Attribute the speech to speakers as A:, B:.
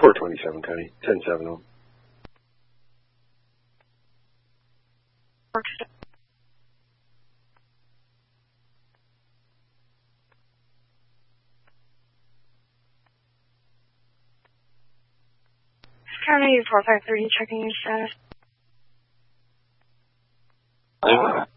A: 427, Connie. 1070.
B: County 453, checking your status.